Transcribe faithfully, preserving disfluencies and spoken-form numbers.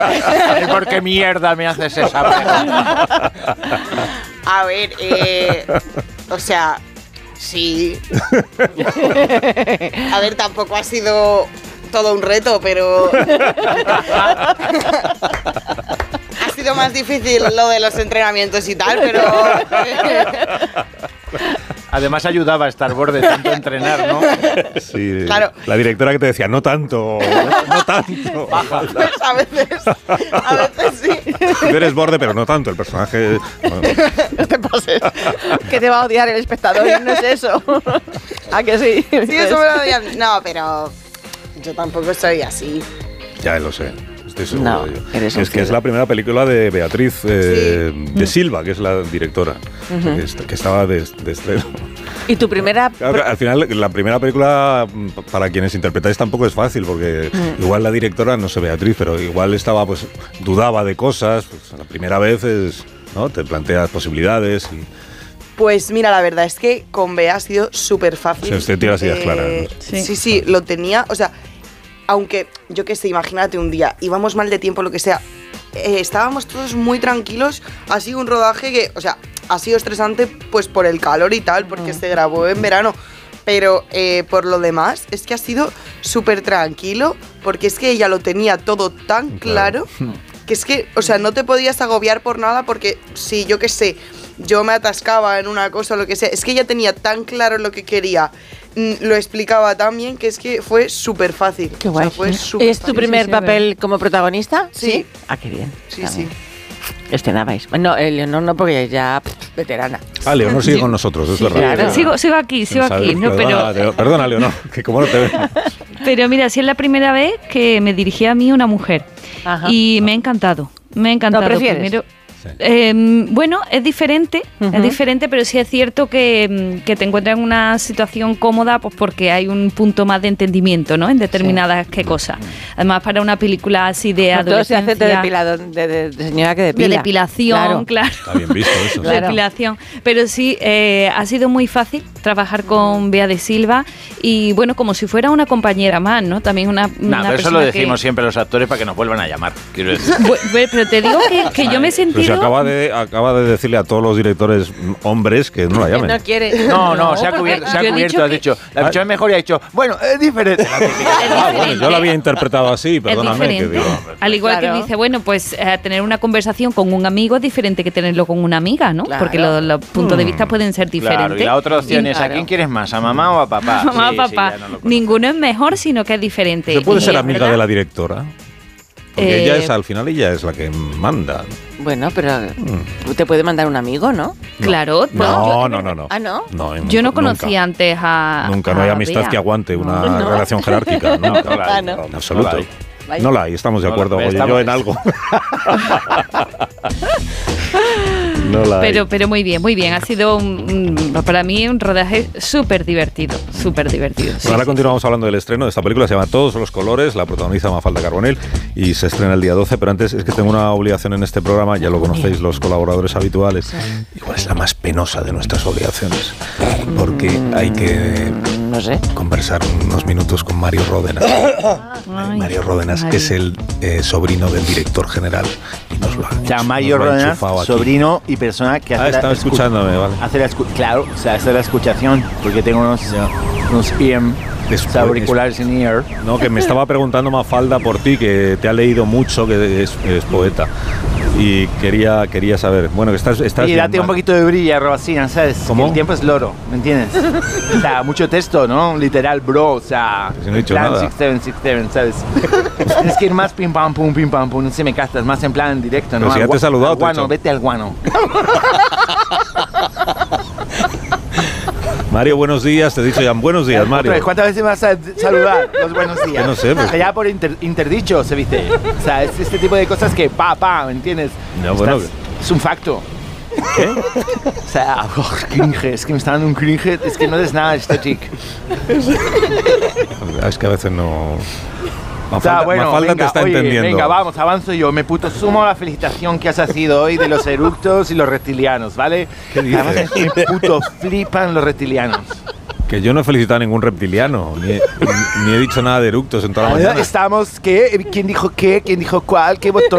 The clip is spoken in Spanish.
¿Y por qué mierda me haces esa pregunta? A ver, eh, o sea, sí. A ver, tampoco ha sido todo un reto, pero ha sido más difícil lo de los entrenamientos y tal, pero además ayudaba a Starboard de tanto entrenar, ¿no? Sí, claro. La directora que te decía, no tanto, no tanto. Pues a veces, a veces sí. Tú eres borde, pero no tanto. El personaje... Bueno. No te pases. Que te va a odiar el espectador, y no es eso. ¿A que sí? Sí, eso me lo digan. No, pero yo tampoco soy así. Ya lo sé. Estoy seguro No, de ello. eres un Es que es fiel. la primera película de Beatriz eh, Sí. de Silva, que es la directora, Uh-huh. que, est- que estaba de, de estreno. ¿Y tu primera...? Claro, que al final, la primera película, para quienes interpretáis, tampoco es fácil, porque Mm. igual la directora, no sé Beatriz, pero igual estaba, pues, dudaba de cosas. Pues, la primera vez es, ¿no? Te planteas posibilidades y... Pues mira, la verdad es que con Bea ha sido súper fácil. O sea, usted tiene las ideas claras, ¿no? Sí. Sí. sí, sí, lo tenía. O sea, aunque, yo qué sé, imagínate un día, íbamos mal de tiempo, lo que sea, eh, estábamos todos muy tranquilos. Ha sido un rodaje que, o sea, ha sido estresante pues por el calor y tal, porque se grabó en verano. Pero eh, por lo demás, es que ha sido súper tranquilo, porque es que ella lo tenía todo tan claro, que es que, o sea, no te podías agobiar por nada, porque si, yo qué sé, yo me atascaba en una cosa o lo que sea, es que ella tenía tan claro lo que quería, mm, lo explicaba tan bien, que es que fue súper fácil. Qué O sea, guay. fue súper ¿Es tu fácil. primer sí, sí, papel como protagonista? Sí. Ah, qué bien. Sí, Está sí. bien. Estrenabais. No, eh, Leonor no, porque ya pff, veterana. Ah, Leonor sigue con nosotros, es Sí, verdad. claro. Sigo, sigo aquí, sigo ¿Sabes? aquí. No, Perdona, pero, Leo- perdona, Leonor, que como no te veo. pero mira, si es la primera vez que me dirigía a mí una mujer. Ajá. Y me ha encantado. Me ha encantado. ¿Lo prefieres? Primero, Sí. eh, bueno, es diferente, Ujú. es diferente, pero sí es cierto que, mm, que te encuentras en una situación cómoda, pues porque hay un punto más de entendimiento, ¿no? En determinadas qué cosas. Además, para una película así de No, todo se hace de, adolescencia, depilado, de, de- de señora que de depila. depilación, claro. Está bien visto eso. Claro. Depilación. Pero sí, eh, ha sido muy fácil trabajar con Bea de Silva y bueno, como si fuera una compañera más, ¿no? También una, No, una pero eso persona lo que- decimos siempre los actores para que nos vuelvan a llamar. Quiero decir. Bu- bu- Pero te digo que, que yo me he Pero se sentido... acaba de, acaba de decirle a todos los directores mm, hombres que no la Que llamen. no quiere. No, no, se ha porque cubierto, se ha yo he cubierto, dicho has que- dicho. La bicho es mejor y ha dicho, bueno, es diferente. La típica. Ah, bueno, yo la había interpretado así, Es perdóname. Que diferente. digo, Al igual Claro. que dice, bueno, pues eh, tener una conversación con un amigo es diferente que tenerlo con una amiga, ¿no? Claro. Porque lo- los puntos de vista pueden ser diferentes. Claro, y la otra opción es, ¿a Claro. quién quieres más? ¿A mamá o a papá? Mamá, Sí, sí, papá, ya no lo conozco. ninguno es mejor, sino que es diferente. ¿se puede Y ser es amiga verdad. de la directora? Porque Eh, ella es, al final, ella es la que manda. Bueno, pero te puede mandar un amigo, ¿no? Claro. No, no, no, no. Ah, ¿no? No, Yo no nunca. conocía antes a. Nunca, no hay a amistad Bea. que aguante una No. relación jerárquica. Nunca. no la hay. Ah, ¿no? En absoluto. No la hay. Vaya. No la hay, estamos de No la- acuerdo. Oye, estamos- yo en algo. No la hay. Pero, pero muy bien, muy bien. Ha sido un- un- para mí un rodaje súper divertido, súper divertido. sí, Bueno, ahora sí. continuamos hablando del estreno de esta película, se llama Todos los colores, la protagoniza Mafalda Carbonell y se estrena el día doce, pero antes es que tengo una obligación en este programa, ya lo conocéis los colaboradores habituales, igual es la más penosa de nuestras obligaciones, porque hay que No sé. conversar unos minutos con Mario Ródenas. Ay, Mario Ródenas Mario. es el eh, sobrino del director general y nos lo ha, O sea, nos Mario lo ha Ródenas, enchufado aquí. sobrino y persona que hace Ah, la estaba escu- escuchándome, vale. hace la escu- claro, o sea, hace la escuchación, porque tengo unos, eh, unos E M, Después- o sea, auriculares en ear. No, que me estaba preguntando Mafalda por ti, que te ha leído mucho, que es, es poeta. Y quería, quería saber. Bueno, que estás. estás Y bien, date un Mar- poquito de brilla, Robacina, ¿sabes? ¿Cómo? Que el tiempo es loro, ¿me entiendes? O sea, mucho texto, ¿no? Literal, bro, o sea... Si no he dicho plan nada. seis siete seis siete, ¿sabes? Tienes que ir más pim pam pum, pim pam pum, no se me castas, más en plan directo, ¿no? Pero si ya Al te he gua- saludado, al te he guano, hecho. vete al guano. Mario, buenos días. Te he dicho ya, buenos días, Mario. Otra vez, ¿cuántas veces me vas a saludar los buenos días? Que no sé, pues- Ya por inter- interdicho se dice. O sea, es este tipo de cosas que pa, pa, ¿me entiendes? No, bueno, Estás- es un facto. ¿Qué? O sea, oh, cringe, es que me está dando un cringe, es que no eres nada estético. Es que a veces no. O sea, Mafalda, bueno, Mafalda venga, te está oye, entendiendo. venga, vamos, avanzo yo. Me puto sumo a la felicitación que has sido hoy de los eructos y los reptilianos, ¿vale? ¿Qué dices? Además, es que me puto flipan los reptilianos. Que yo no he felicitado a ningún reptiliano, ni he, ni he dicho nada de eructos en toda la Ahora mañana. estamos, ¿qué? ¿Quién dijo qué? ¿Quién dijo cuál? ¿Qué botón?